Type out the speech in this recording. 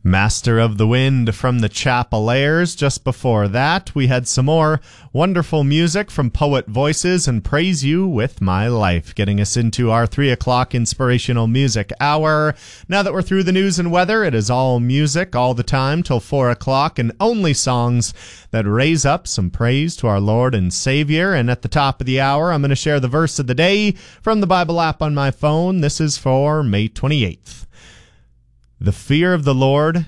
Master of the Wind from the Chapelaires. Just before that, we had some more wonderful music from Poet Voices and Praise You With My Life, getting us into our 3 o'clock inspirational music hour. Now that we're through the news and weather, it is all music all the time till 4 o'clock, and only songs that raise up some praise to our Lord and Savior. And at the top of the hour, I'm going to share the verse of the day from the Bible app on my phone. This is for May 28th. The fear of the Lord